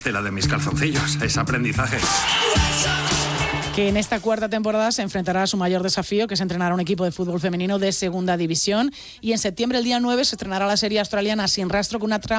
La de mis calzoncillos, es aprendizaje. Que en esta cuarta temporada se enfrentará a su mayor desafío, que es entrenar a un equipo de fútbol femenino de segunda división. Y en septiembre, el día 9, se estrenará la serie australiana Sin Rastro, con una trama